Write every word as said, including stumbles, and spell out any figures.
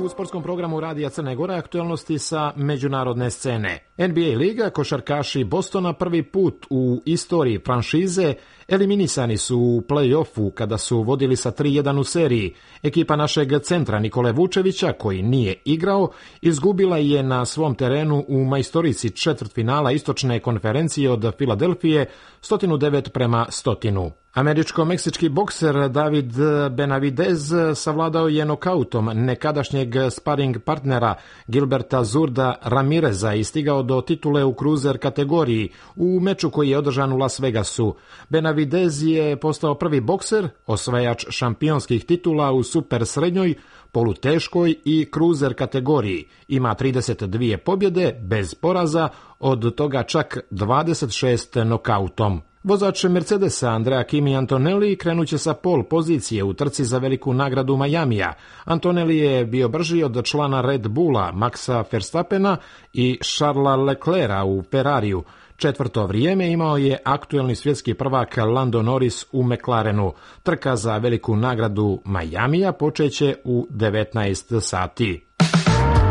U sportskom programu Radija Crne Gore aktualnosti sa međunarodne scene. N B A liga, košarkaši Bostona prvi put u istoriji franšize eliminisani su u play-offu kada su vodili sa tri jedan u seriji. Ekipa našeg centra Nikole Vučevića, koji nije igrao, izgubila je na svom terenu u majstorici četvrtfinala istočne konferencije od Filadelfije sto devet prema stotinu. Američko-meksički bokser David Benavidez savladao je nokautom nekadašnjeg sparing partnera Gilberta Zurda Ramireza i stigao do titule u cruiser kategoriji u meču koji je održan u Las Vegasu. Benavidez je postao prvi bokser, osvajač šampionskih titula u super srednjoj, poluteškoj i cruiser kategoriji. Ima trideset dvije pobjede bez poraza, od toga čak dvadeset šest nokautom. Vozač Mercedesa Andrea Kimi Antonelli krenuće sa pol pozicije u trci za veliku nagradu Majamija. Antonelli je bio brži od člana Red Bulla Maxa Verstappena i Charlesa Leclerca u Ferrariju. Četvrto vrijeme imao je aktuelni svjetski prvak Lando Norris u McLarenu. Trka za veliku nagradu Majamija počeće u devetnaest sati.